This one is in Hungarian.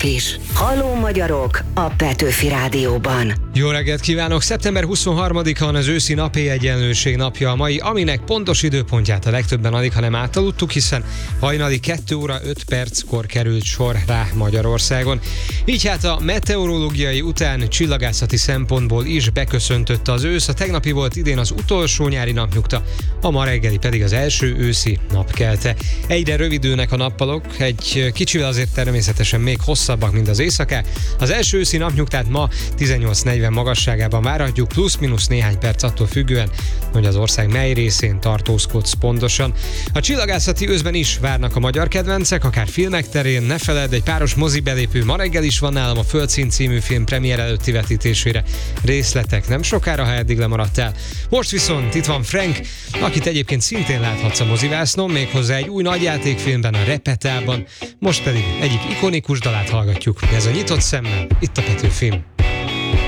is. Halló magyarok a Petőfi Rádióban. Jó reggelt kívánok! Szeptember 23-a van az őszi napéjegyenlőség napja a mai, aminek pontos időpontját a legtöbben alig, ha nem átaludtuk, hiszen hajnali 2 óra 5 perckor került sor rá Magyarországon. Így hát a meteorológiai után csillagászati szempontból is beköszöntötte az ősz, a tegnapi volt idén az utolsó nyári napnyugta, a ma reggeli pedig az első őszi napkelte. Egyre rövidülnek a nappalok, egy kicsivel azért természetesen még hosszabbak, mint az éjszakák. Az első őszi napnyugtát ma 18:40 magasságában várhatjuk, plusz-minusz néhány perc attól függően, hogy az ország mely részén tartózkodsz pontosan. A csillagászati őszben is várnak a magyar kedvencek, akár filmek terén, ne feledd, egy páros mozibelépő ma reggel is van nálam a Földszín című film premier előtti vetítésére. Részletek nem sokára, ha eddig lemaradtál. Most viszont itt van Frank, akit egyébként szintén láthatsz a mozivásznon, méghozzá egy új nagyjátékfilmben, a Repetában, most pedig egyik ikonikus dalát hallgatjuk. Ez a Nyitott szemmel, itt a Petőfin.